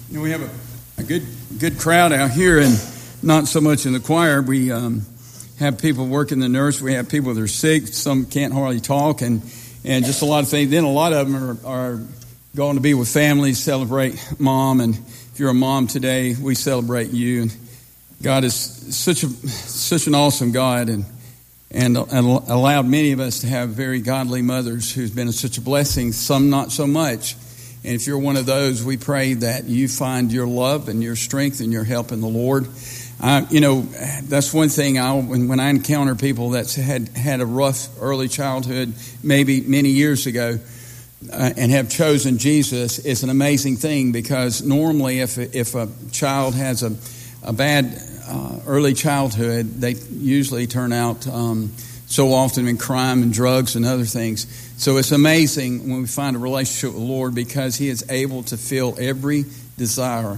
We have a good crowd out here, and not so much in the choir. We have people working the nurse. We have people that are sick. Some can't hardly talk, and just a lot of things. Then a lot of them are going to be with families, celebrate mom. And if you're a mom today, we celebrate you. And God is such an awesome God, and allowed many of us to have very godly mothers who's been such a blessing. Some not so much. And if you're one of those, we pray that you find your love and your strength and your help in the Lord. That's one thing when I encounter people that's had a rough early childhood, maybe many years ago, and have chosen Jesus, is an amazing thing, because normally if a child has a bad early childhood, they usually turn out so often in crime and drugs and other things. So it's amazing when we find a relationship with the Lord, because He is able to fill every desire